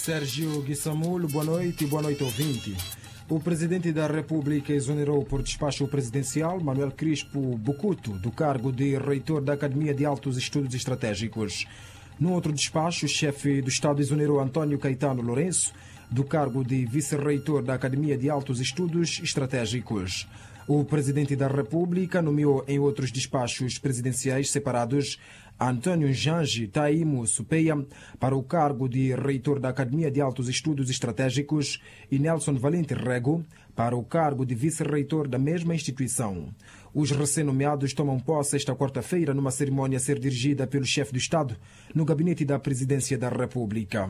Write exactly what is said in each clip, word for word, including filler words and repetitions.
Sérgio Guissamulo, boa noite e boa noite, ouvinte. O Presidente da República exonerou por despacho presidencial Manuel Crispo Bucuto do cargo de reitor da Academia de Altos Estudos Estratégicos. No outro despacho, o chefe do Estado exonerou António Caetano Lourenço do cargo de vice-reitor da Academia de Altos Estudos Estratégicos. O Presidente da República nomeou em outros despachos presidenciais separados Antônio Janji Taimo Supeia para o cargo de reitor da Academia de Altos Estudos Estratégicos e Nelson Valente Rego para o cargo de vice-reitor da mesma instituição. Os recém-nomeados tomam posse esta quarta-feira numa cerimônia a ser dirigida pelo chefe do Estado no gabinete da Presidência da República.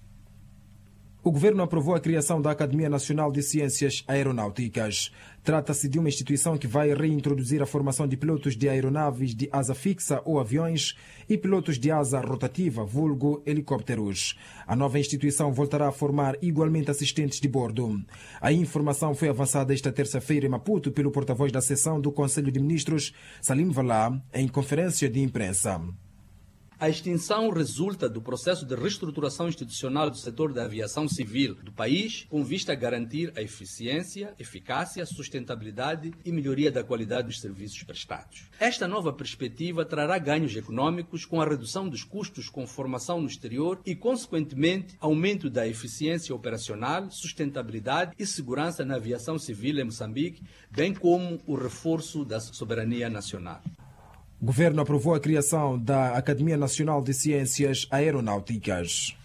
O governo aprovou a criação da Academia Nacional de Ciências Aeronáuticas. Trata-se de uma instituição que vai reintroduzir a formação de pilotos de aeronaves de asa fixa ou aviões e pilotos de asa rotativa, vulgo helicópteros. A nova instituição voltará a formar igualmente assistentes de bordo. A informação foi avançada esta terça-feira em Maputo pelo porta-voz da seção do Conselho de Ministros, Salim Valá, em conferência de imprensa. A extinção resulta do processo de reestruturação institucional do setor da aviação civil do país, com vista a garantir a eficiência, eficácia, sustentabilidade e melhoria da qualidade dos serviços prestados. Esta nova perspectiva trará ganhos econômicos com a redução dos custos com formação no exterior e, consequentemente, aumento da eficiência operacional, sustentabilidade e segurança na aviação civil em Moçambique, bem como o reforço da soberania nacional. O governo aprovou a criação da Academia Nacional de Ciências Aeronáuticas.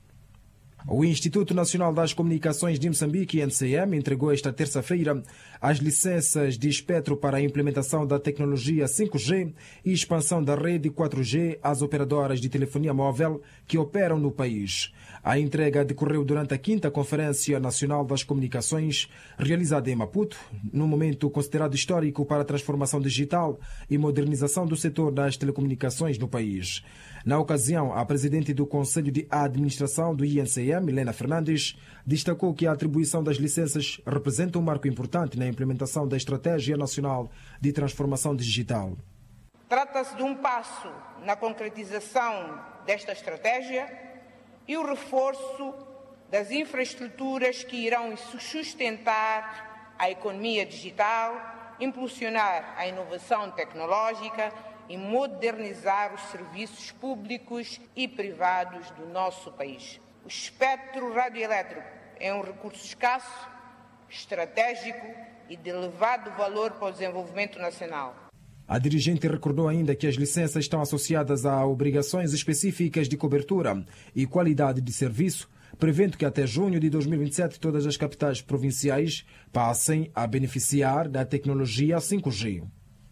O Instituto Nacional das Comunicações de Moçambique, I N C M, entregou esta terça-feira as licenças de espectro para a implementação da tecnologia cinco G e expansão da rede quatro G às operadoras de telefonia móvel que operam no país. A entrega decorreu durante a quinta Conferência Nacional das Comunicações, realizada em Maputo, num momento considerado histórico para a transformação digital e modernização do setor das telecomunicações no país. Na ocasião, a presidente do Conselho de Administração do I N C M, Helena Fernandes, destacou que a atribuição das licenças representa um marco importante na implementação da Estratégia Nacional de Transformação Digital. Trata-se de um passo na concretização desta estratégia e o reforço das infraestruturas que irão sustentar a economia digital, impulsionar a inovação tecnológica e modernizar os serviços públicos e privados do nosso país. O espectro radioelétrico é um recurso escasso, estratégico e de elevado valor para o desenvolvimento nacional. A dirigente recordou ainda que as licenças estão associadas a obrigações específicas de cobertura e qualidade de serviço, prevendo que até junho de dois mil e vinte e sete todas as capitais provinciais passem a beneficiar da tecnologia cinco G.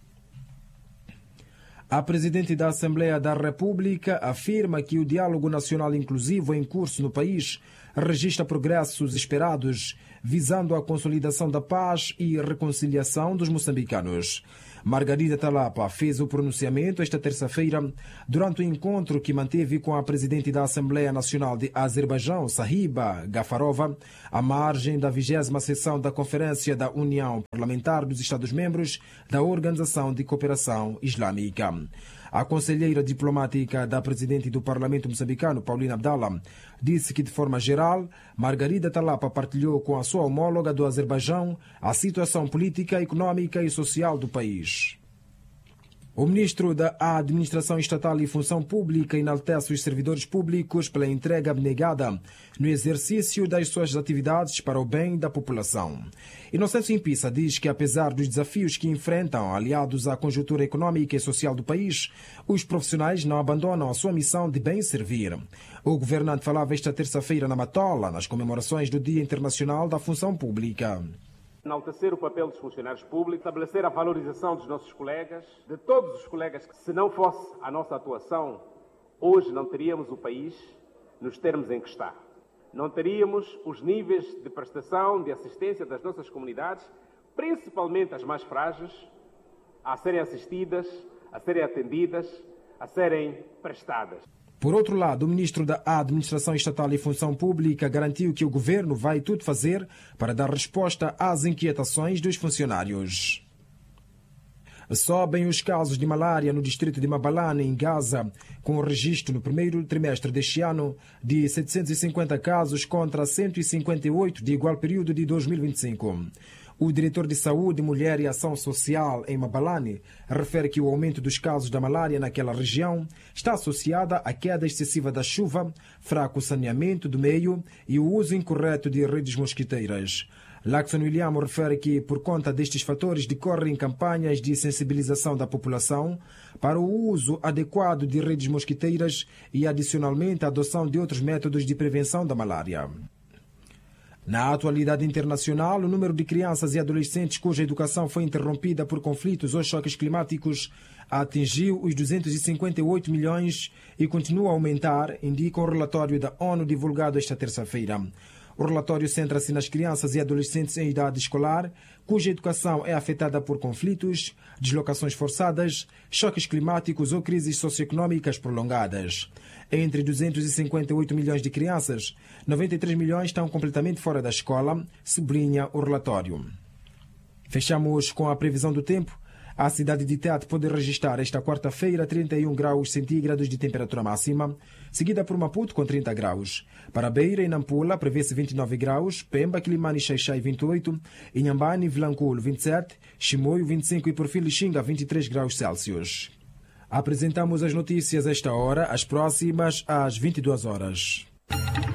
A presidente da Assembleia da República afirma que o diálogo nacional inclusivo em curso no país registra progressos esperados, visando a consolidação da paz e reconciliação dos moçambicanos. Margarida Talapa fez o pronunciamento esta terça-feira durante o encontro que manteve com a presidente da Assembleia Nacional de Azerbaijão, Sahiba Gafarova, à margem da vigésima sessão da Conferência da União Parlamentar dos Estados-Membros da Organização de Cooperação Islâmica. A conselheira diplomática da presidente do Parlamento moçambicano, Paulina Abdallah, disse que, de forma geral, Margarida Talapa partilhou com a sua homóloga do Azerbaijão a situação política, econômica e social do país. O ministro da Administração Estatal e Função Pública enaltece os servidores públicos pela entrega abnegada no exercício das suas atividades para o bem da população. Inocêncio Impissa diz que, apesar dos desafios que enfrentam aliados à conjuntura econômica e social do país, os profissionais não abandonam a sua missão de bem servir. O governante falava esta terça-feira na Matola, nas comemorações do Dia Internacional da Função Pública. Enaltecer o papel dos funcionários públicos, estabelecer a valorização dos nossos colegas, de todos os colegas que, se não fosse a nossa atuação, hoje não teríamos o país nos termos em que está. Não teríamos os níveis de prestação, de assistência das nossas comunidades, principalmente as mais frágeis, a serem assistidas, a serem atendidas, a serem prestadas. Por outro lado, o ministro da Administração Estatal e Função Pública garantiu que o governo vai tudo fazer para dar resposta às inquietações dos funcionários. Sobem os casos de malária no distrito de Mabalane, em Gaza, com o registro no primeiro trimestre deste ano de setecentos e cinquenta casos contra cento e cinquenta e oito de igual período de dois mil e vinte e cinco. O diretor de Saúde, Mulher e Ação Social em Mabalane refere que o aumento dos casos da malária naquela região está associada à queda excessiva da chuva, fraco saneamento do meio e o uso incorreto de redes mosquiteiras. Lacson William refere que, por conta destes fatores, decorrem campanhas de sensibilização da população para o uso adequado de redes mosquiteiras e, adicionalmente, a adoção de outros métodos de prevenção da malária. Na atualidade internacional, o número de crianças e adolescentes cuja educação foi interrompida por conflitos ou choques climáticos atingiu os duzentos e cinquenta e oito milhões e continua a aumentar, indica um relatório da ONU divulgado esta terça-feira. O relatório centra-se nas crianças e adolescentes em idade escolar, cuja educação é afetada por conflitos, deslocações forçadas, choques climáticos ou crises socioeconômicas prolongadas. Entre duzentos e cinquenta e oito milhões de crianças, noventa e três milhões estão completamente fora da escola, sublinha o relatório. Fechamos com a previsão do tempo. A cidade de Tete pode registrar esta quarta-feira trinta e um graus centígrados de temperatura máxima, seguida por Maputo com trinta graus. Para Beira e Nampula prevê-se vinte e nove graus, Pemba, Quilimane e Xaixai vinte e oito, Inhambane e Vilanculo vinte e sete, Chimoio vinte e cinco e por fim Lixinga vinte e três graus Celsius. Apresentamos as notícias a esta hora, as próximas às vinte e duas horas.